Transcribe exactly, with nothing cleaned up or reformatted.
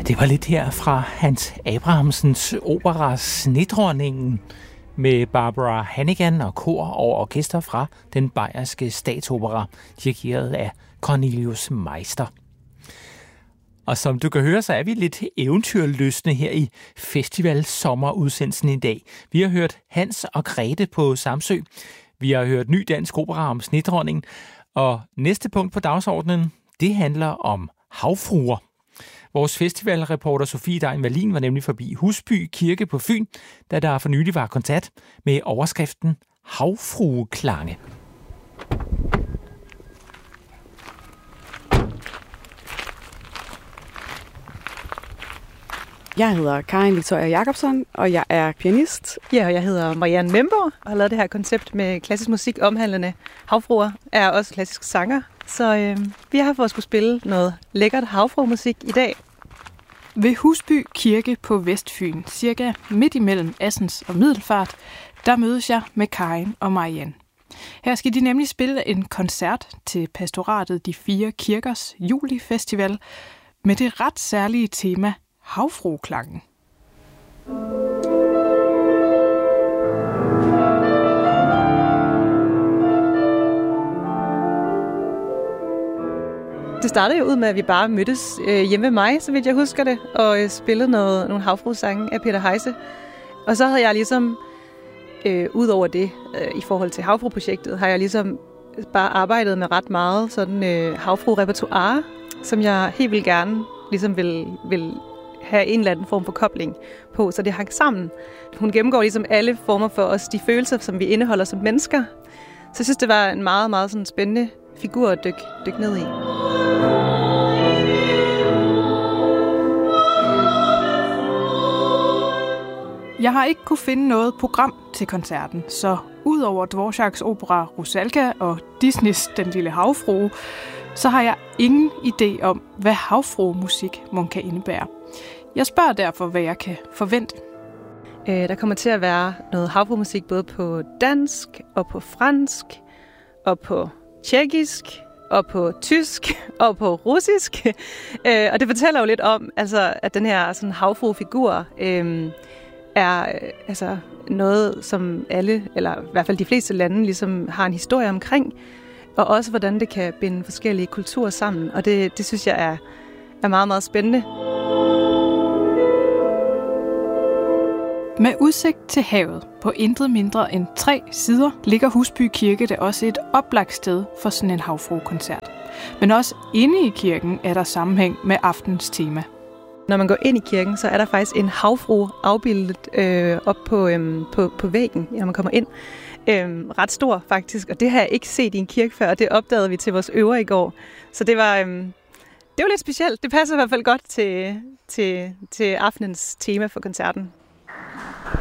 Det var lidt her fra Hans Abrahamsens opera Snedronningen med Barbara Hannigan og kor og orkester fra den bayerske statsopera, dirigeret af Cornelius Meister. Og som du kan høre, så er vi lidt eventyrlystne her i festival sommerudsendelsen i dag. Vi har hørt Hans og Grete på Samsø. Vi har hørt ny dansk opera om Snedronningen. Og næste punkt på dagsordenen, det handler om havfruer. Vores festivalreporter Sofie Dein Wallin var nemlig forbi Husby Kirke på Fyn, da der for nylig var koncert med overskriften Havfrueklange. Jeg hedder Karin Victoria Jacobsen, og jeg er pianist. Ja, og jeg hedder Marianne Memborg og har lavet det her koncept med klassisk musik omhandlende havfruer. Jeg er også klassisk sanger, så øh, vi har for at skulle spille noget lækkert havfruemusik i dag. Ved Husby Kirke på Vestfyn, cirka midt imellem Assens og Middelfart, der mødes jeg med Karin og Marianne. Her skal de nemlig spille en koncert til pastoratet De Fire Kirkers julifestival med det ret særlige tema havfrueklangen. Det startede jo ud med, at vi bare mødtes øh, hjemme ved mig, så vidt jeg husker det, og øh, spillede noget, nogle havfruesange af Peter Heise. Og så havde jeg ligesom, øh, ud over det, øh, i forhold til havfrueprojektet, har jeg ligesom bare arbejdet med ret meget sådan øh, havfruerepertoire, som jeg helt vildt gerne ligesom vil, vil have en eller anden form for kobling på, så det hang sammen. Hun gennemgår ligesom alle former for os, de følelser, som vi indeholder som mennesker. Så jeg synes, det var en meget, meget sådan spændende figur at dykke, dykke ned i. Jeg har ikke kunne finde noget program til koncerten, så udover Dvoraks opera Rusalka og Disneys Den Lille Havfrue, så har jeg ingen idé om, hvad havfruemusik mon kan indebære. Jeg spørger derfor, hvad jeg kan forvente. Øh, der kommer til at være noget havfruemusik både på dansk og på fransk og på tjekkisk og på tysk og på russisk. Øh, og det fortæller jo lidt om, altså, at den her sådan, havfruefigur øh, er øh, altså, noget, som alle, eller i hvert fald de fleste lande, ligesom har en historie omkring. Og også, hvordan det kan binde forskellige kulturer sammen. Og det, det synes jeg er, er meget, meget spændende. Med udsigt til havet på intet mindre end tre sider ligger Husby Kirke det også et oplagt sted for sådan en havfruekoncert. Men også inde i kirken er der sammenhæng med aftens tema. Når man går ind i kirken, så er der faktisk en havfrue afbildet øh, op på, øhm, på, på væggen, når man kommer ind. Øhm, ret stor faktisk, og det har jeg ikke set i en kirke før, og det opdagede vi til vores øver i går. Så det var, øhm, det var lidt specielt. Det passer i hvert fald godt til, til, til aftenens tema for koncerten.